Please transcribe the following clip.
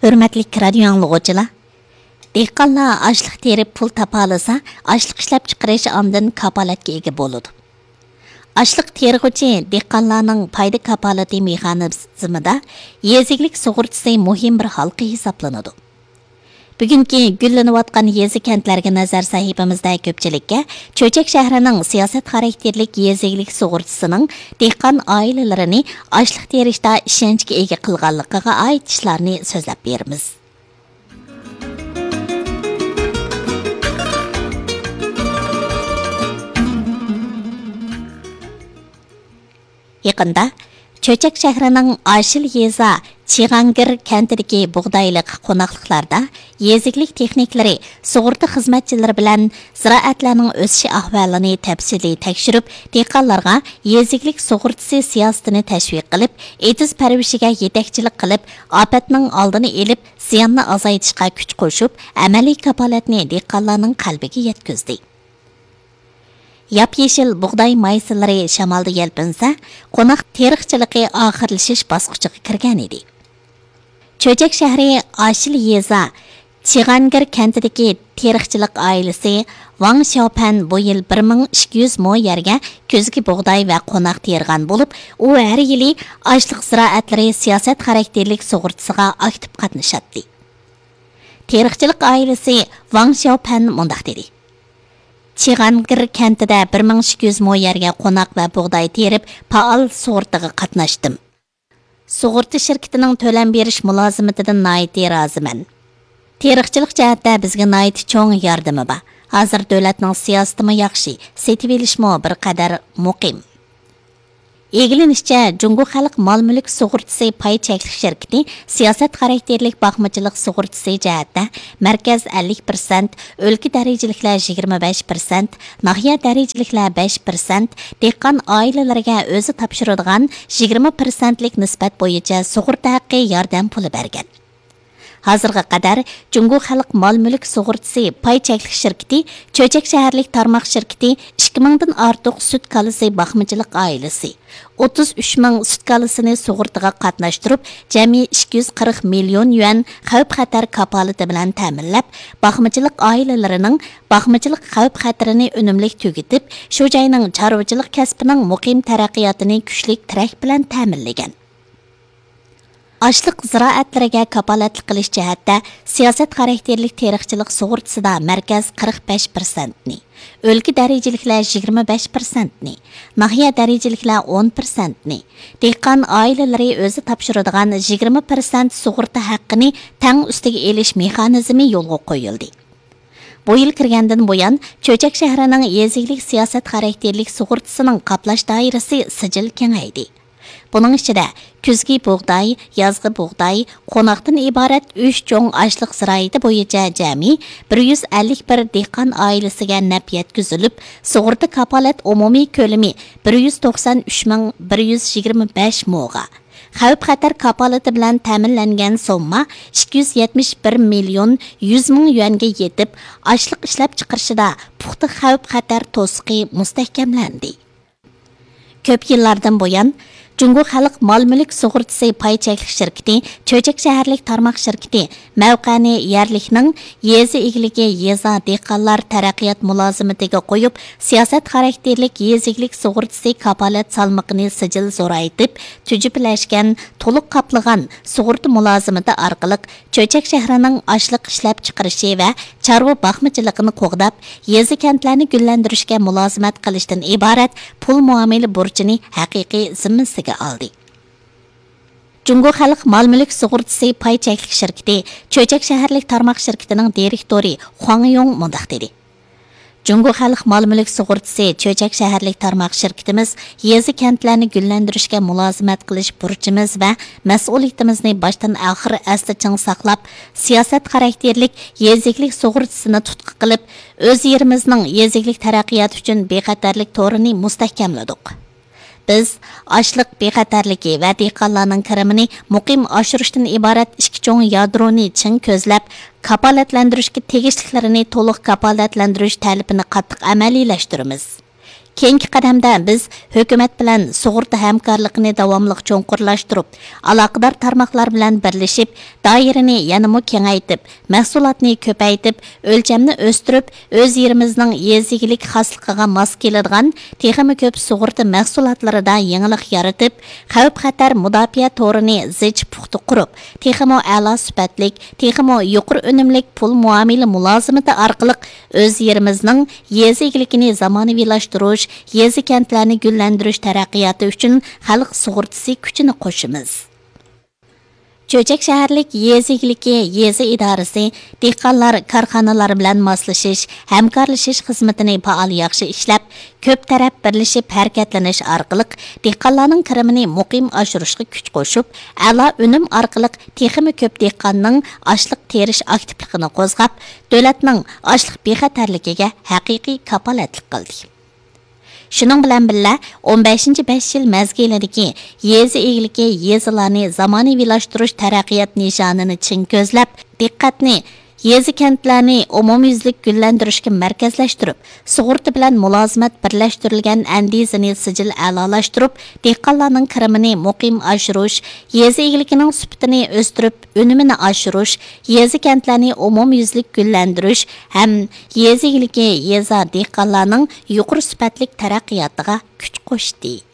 Hürmetli radio anlıqçılar, dehqonlar açlıq terib pul tapalasa, açlıq ishlab chiqarish omdan kapolatga ega bo'ladi. Açlıq terg'uchi dehqonlarning foyda kapolati mexanizmida yeziklik sug'urtasi muhim bir halqa hisoblanadi. Bugungi gullanayotgan yezi kentlarga nazar sahifamizda ko'pchilikka Cho'chak shahrining siyosat xarakterlik yeziklik sug'urtasining dehqon oilalarini ochliq terishda ishonchga ega qilganligiga oid ishlarni so'zlab beramiz. Yaqında Cho'chak shahrining Ashil yeza Chig'angir kentidagi bug'doylik qo'noqliklarda yeziklik texniklari sug'urta xizmatchilari bilan ziroatlarning o'sishi ahvolini tafsiliy tekshirib, dehqonlarga yeziklik sug'urtasi siyosatini tashviq qilib, etiz parvishiga yetakchilik qilib, ofatning oldini olib, ziyonni azaytishga kuch qo'shib, amaliy kapolatni dehqonlarning qalbiga yetkazdi. Yap-yeşil buğday maysalari shamolda yelpinsa, qo'noq teriqchiligi oxirlashish bosqichiga kirgan edi. Cho'chak shahri Ashil yeza Chig'angir kentidagi teriqchilik oilasi Wang Xiaopan bu yil 1200 mo yerga ko'zgi buğday va qo'noq tergan bo'lib, u har yili ochliq ziroatlari siyosat xarakterlik sug'urtasiga aktiv qatnashadi. Teriqchilik oilasi Wang Xiaopan mundaq dedi: Chig'angir kentida 1200 mo yerga qo'noq va buğday terib, faol sug'urtaga qatnashdim. Sug'urta shirkatining to'lam berish mulozimatidan nihoyat roziman. Teriqchilik jihatda bizga nihoyat cho'ng yordami bor. Hozir davlatning siyosati yaxshi, setib olishmo bir qadar muqim. Egilinishcha, Jungo Xalq Mol-mulk sug'urtasi pay cheklik shirkati siyosat xarakterlik baxmachilik sug'urtasi jihatda markaz 50%, o'lka darajaliklar 25%, nahiya darajaliklar 5%, dehqon oilalariga o'zi topshiradigan 20%lik nisbat bo'yicha sug'urta haqqi yordam puli bergan. Hozirga qadar Jungo Xalq Mol-mulk sug'urtasi pay cheklik shirkati, Cho'chak shaharlik tarmoq shirkati 2000 dan ortiq sut kalisi baxmachilik oilasi 33 ming sut kalisini sug'urtaga qatnashtirib, jami 240 million yuan xavf-xatar kapolati bilan ta'minlab, baxmachilik oilalarining baxmachilik xavf-xatarini unumli tugatib, shu joyning chorvachilik kasbining muqim taraqqiyotini kuchli tirak bilan ta'minlagan. Açlıq ziroatlariga kapolatlik qilish jihatda siyosat xarakterlik teriqchilik sug'urtasida markaz 45% ni, o'lka darajaliklar 25% ni, nahiya darajaliklar 10% ni, dehqon oilalari o'zi topshiradigan 20% sug'urta haqqini tang ustiga elish mexanizmi yo'lga qo'yildi. Bu yil kirgandan buyon Cho'chak shahrining yeziklik siyosat xarakterlik sug'urtasining qoplash doirasi sijil kengaydi. Bunun içinde kuzgi buğday, yazgı buğday, qo'noqdan iborat 3 cho'ng ochliq ziroati bo'yicha jami 151 dehqon oilasiga naf yetkazilib, sug'urta kapolat umumiy ko'lami 193.125 mo'ga. Xavf-xatar kapolati bilan ta'minlangan summa 271 million 100 ming yuanga yetib, ochliq ishlab chiqarishida puxta xavf-xatar to'siqi mustahkamlandi. Ko'p yillardan buyon Jungo Xalq Mol-mulk sug'urtasi pay cheklik shirkati, Cho'chak shaharlik tarmoq shirkati mavqani yerlikning yezi egligi yeza dehqonlar taraqqiyot mulozimatiga qo'yib, siyosat xarakterlik yeziklik sug'urtasi kapolat salmoqini sijil zo'raytib, tujiplashgan, to'liq qaplagan sug'urta mulozimati orqali Cho'chak shahrining ochliq ishlab chiqarishi va chorva baxmachiligini qo'g'dab, yezi kentlarni gullantirishga mulozimat qilishdan iborat pul muomala burchini haqiqiy zimmasiga aldı. Jungo Xalq Mol-mulk sug'urtasi pay cheklik shirkati, Cho'chak shaharlik tarmoq shirkatining direktori Huang Yong mundaq dedi: Jungo Xalq Mol-mulk sug'urtasi Cho'chak shaharlik tarmoq shirkatimiz yezi kentlarni gullantirishga mulozimat qilish burchimiz va mas'uliyatimizni boshdan oxir asli ching saqlab, siyosat xarakterlik yeziklik sug'urtasini tutqi qilib, o'z yerimizning yeziklik taraqqiyoti uchun bexatarlik to'rini mustahkamladik. Biz ochliq bexatarligi va dehqonlarning kirimini muqim oshirishdan iborat ikki cho'ng yadroni chin ko'zlab, kapolatlantirishga tegishliklarini to'liq kapolatlantirish talabini qattiq amaliylashtiriamiz. Keyingi qadamda biz hökumət bilan sug'urta hamkorligini davomli cho'nqurlashtirib, aloqador tarmoqlar bilan birlashib, doirani yanada kengaytib, mahsulotni ko'paytib, o'lchamni o'stirib, o'z yerimizning yezigilik xosligiga mos keladigan texnik ko'p sug'urta mahsulotlarida yangilik yaratib, xavf-xatar mudofaa to'rini zich puxta qurib, texmo a'lo sifatlik, texmo yuqori unumlik pul muomala mulozimati orqali o'z yerimizning yezigiligini zamonaviylashtirish, yezi kentlarni gullantirish taraqqiyoti uchun xalq sug'urtasi kuchini qo'shimiz. Cho'chak shaharlik yezigiligi yezi idorasi dehqonlar korxonalari bilan moslashish, hamkorlashish xizmatini faol yaxshi ishlab, ko'p taraf birlashib harakatlanish orqali dehqonlarning kirimini muqim oshirishga kuch qo'shib, a'lo unum orqali texmi ko'p dehqonning ochliq terish aktivligini qo'zg'ab, davlatning ochliq bexatarligiga haqiqiy kapolatlik qildi. Şunun bilan birga 15-5 yil mezgilidagi yezi egiligi yezilarni zamonaviylashtirish taraqqiyot nishonini chin ko'zlab, diqqatni yezi kentlarni umumyuzlik gullantirishga markazlashtirib, sug'urta bilan mulozimat birlashtirilgan andizini sijil a'lolashtirib, dehqonlarning kirimini muqim oshirish, yezi egiligining sifatini o'stirib, unumini oshirish, yezi kentlarni umumyuzlik gullantirish ham yezi egiligi yeza dehqonlarning yuqori sifatli taraqqiyotiga kuch qo'shdi.